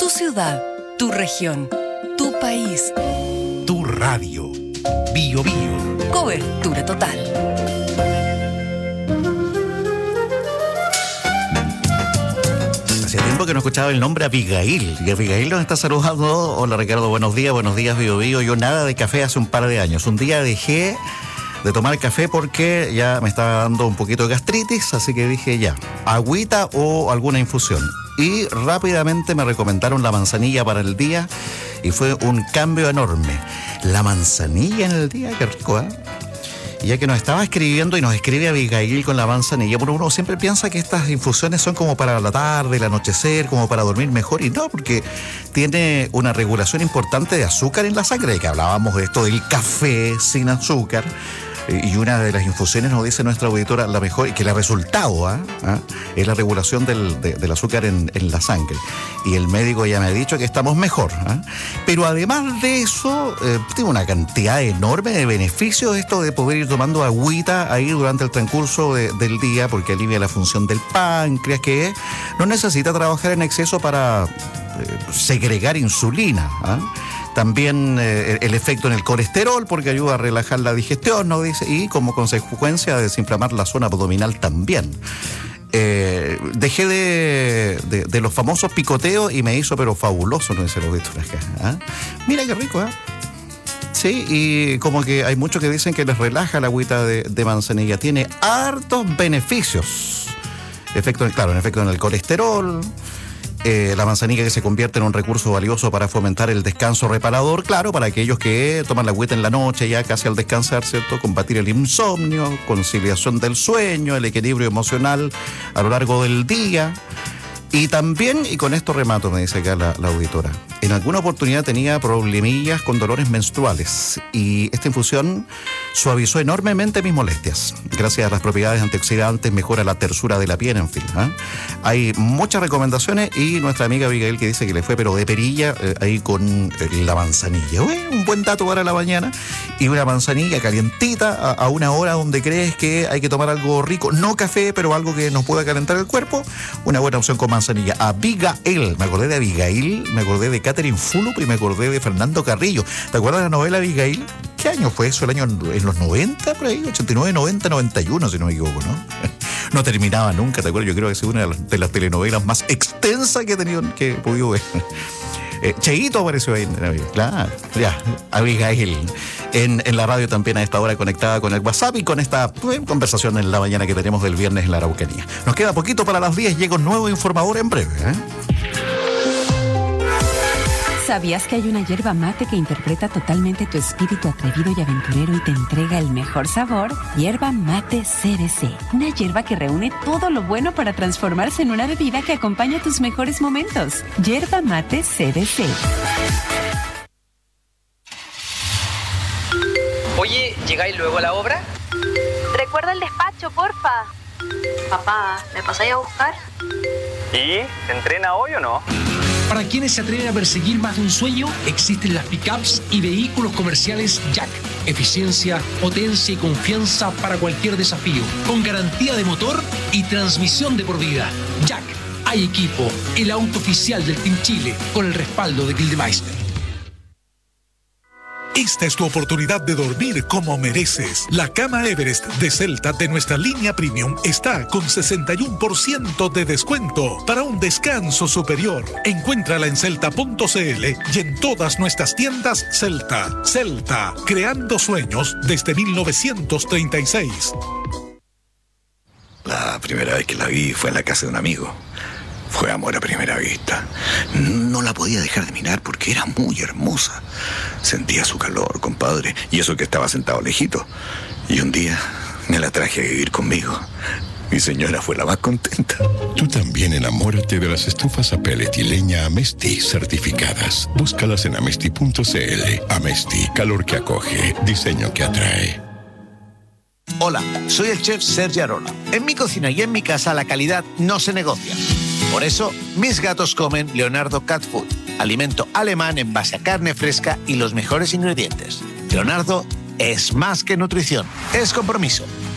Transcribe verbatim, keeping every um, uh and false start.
Tu ciudad, tu región, tu país. Tu radio. Bio Bio. Cobertura total. Hacía tiempo que no escuchaba el nombre Abigail. Y Abigail nos está saludando. Hola Ricardo, buenos días, buenos días Bio Bio. Yo nada de café hace un par de años. Un día dejé de tomar café porque ya me estaba dando un poquito de gastritis, así que dije ya, agüita o alguna infusión. Y rápidamente me recomendaron la manzanilla para el día y fue un cambio enorme. La manzanilla en el día, qué rico, ¿eh? Y ya que nos estaba escribiendo y nos escribe Abigail con la manzanilla, bueno, uno siempre piensa que estas infusiones son como para la tarde, el anochecer, como para dormir mejor, y no, porque tiene una regulación importante de azúcar en la sangre, que hablábamos de esto del café sin azúcar. Y una de las infusiones, nos dice nuestra auditora, la mejor, y que el resultado ¿eh? ¿Ah? es la regulación del, de, del azúcar en, en la sangre. Y el médico ya me ha dicho que estamos mejor. ¿eh? Pero además de eso, eh, tiene una cantidad enorme de beneficios esto de poder ir tomando agüita ahí durante el transcurso de, del día, porque alivia la función del páncreas, que no necesita trabajar en exceso para eh, segregar insulina. ¿eh? También eh, el efecto en el colesterol, porque ayuda a relajar la digestión, ¿no? Dice, y como consecuencia a desinflamar la zona abdominal también. Eh, dejé de, de, de los famosos picoteos y me hizo pero fabuloso, no dice lo visto acá. ¿Ah? Mira qué rico, ¿eh? Sí, y como que hay muchos que dicen que les relaja la agüita de, de manzanilla. Tiene hartos beneficios. Efecto, claro, en efecto en el colesterol. Eh, la manzanilla que se convierte en un recurso valioso para fomentar el descanso reparador, claro, para aquellos que toman la agüita en la noche ya casi al descansar, ¿cierto? Combatir el insomnio, conciliación del sueño, el equilibrio emocional a lo largo del día. Y también, y con esto remato, me dice acá la, la auditora, en alguna oportunidad tenía problemillas con dolores menstruales y esta infusión suavizó enormemente mis molestias. Gracias a las propiedades antioxidantes mejora la tersura de la piel, en fin. ¿eh? Hay muchas recomendaciones y nuestra amiga Abigail que dice que le fue pero de perilla eh, ahí con eh, la manzanilla. Uy, un buen dato para la mañana. Y una manzanilla calientita a, a una hora donde crees que hay que tomar algo rico, no café, pero algo que nos pueda calentar el cuerpo, una buena opción con manzanilla. Abigail, me acordé de Abigail, me acordé de Catherine Fulop y me acordé de Fernando Carrillo. ¿Te acuerdas de la novela Abigail? ¿Qué año fue eso? ¿El año en los noventa, por ahí? ochenta y nueve, noventa, noventa y uno, si no me equivoco, ¿no? No terminaba nunca, ¿te acuerdas? Yo creo que es una de las, de las telenovelas más extensas que he tenido, que he podido ver. Eh, Cheito apareció ahí en Abigail. Claro, ya, Abigail. En, en la radio también a esta hora conectada con el WhatsApp y con esta pues, conversación en la mañana que tenemos del viernes en la Araucanía. Nos queda poquito para las diez, llega un nuevo informador en breve. ¿eh? ¿Sabías que hay una yerba mate que interpreta totalmente tu espíritu atrevido y aventurero y te entrega el mejor sabor? Yerba Mate C B C. Una yerba que reúne todo lo bueno para transformarse en una bebida que acompaña tus mejores momentos. Yerba Mate C B C. Oye, ¿llegáis luego a la obra? Recuerda el despacho, porfa. Papá, ¿me pasáis a buscar? ¿Y? ¿Se entrena hoy o no? Para quienes se atreven a perseguir más de un sueño, existen las pickups y vehículos comerciales Jack. Eficiencia, potencia y confianza para cualquier desafío. Con garantía de motor y transmisión de por vida. Jack, hay equipo. El auto oficial del Team Chile con el respaldo de Gildemeister. Esta es tu oportunidad de dormir como mereces. La cama Everest de Celta de nuestra línea Premium está con sesenta y uno por ciento de descuento para un descanso superior. Encuéntrala en celta punto c l y en todas nuestras tiendas Celta. Celta, creando sueños desde mil novecientos treinta y seis. La primera vez que la vi fue en la casa de un amigo. Fue amor a primera vista. No la podía dejar de mirar porque era muy hermosa. Sentía su calor, compadre, y eso que estaba sentado lejito. Y un día me la traje a vivir conmigo. Mi señora fue la más contenta. Tú también enamórate de las estufas a pellet y leña Amesti certificadas. Búscalas en amesti punto c l. Amesti, calor que acoge, diseño que atrae. Hola, soy el chef Sergi Arola. En mi cocina y en mi casa la calidad no se negocia. Por eso, mis gatos comen Leonardo Cat Food, alimento alemán en base a carne fresca y los mejores ingredientes. Leonardo es más que nutrición, es compromiso.